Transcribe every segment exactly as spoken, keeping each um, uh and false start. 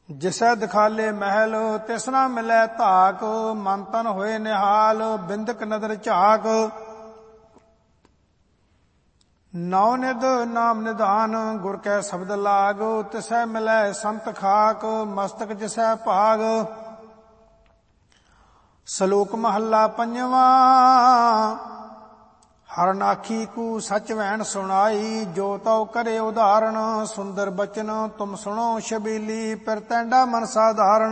जिसै दिखाले महल तिसना मिलै धाक। मन तन होए निहाल बिंदक नदर झाक। नौ निध नाम निधान गुर कै शब्द लाग। तिसै मिलै संत खाक मस्तक जिसै भाग। सलोक महला पंजवा। हरनाखी कू सच वैन सुनाई। जो तौ करे उदाहरण सुंदर बचन तुम सुनो शबीली। फिर तैंडा मन साधारण।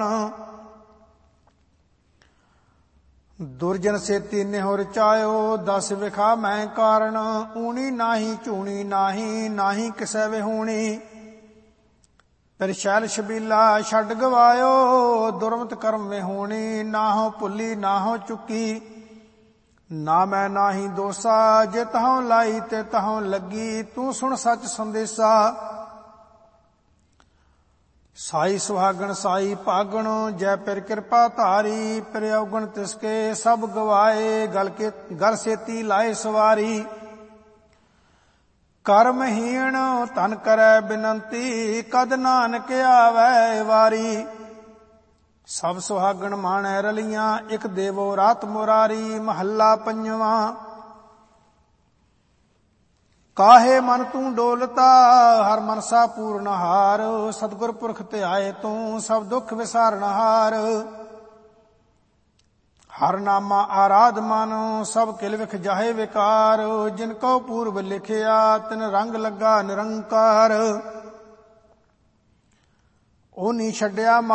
दुर्जन सेती निहुर चायो दस विखा मैं कारण। ऊणी नाही झूणी नाही नाही किसै विहूणी। फिर शैल शबीला छड़ गवायो दुर्मत कर्म विहूणी। नाहो भुली नाहो चुकी ना मैं नाही दोसा। जे तहों लाई ते तहों लगी तू सुन सच संदेसा। साई सुहागण साई भागण जय पिर कृपा धारी। पिर अवगुण तिसके सब गवाए गल के गल सेती लाए सवारी। कर्महीन धन करै बिनंती कद नानक आवै वारी। सब सुहागण माणै रलियां इक देवो रात मुरारी। महला पंजवा। काहे मन तू डोलता हर मनसा पूर्ण हार। सतगुर पुरख ते आए तू सब दुख विसारण हार। हर नामा आराध मन सब किल विख जाहे विकार। जिनको पूर्व लिखिया तिन रंग लगा निरंकार। ओनी छड्या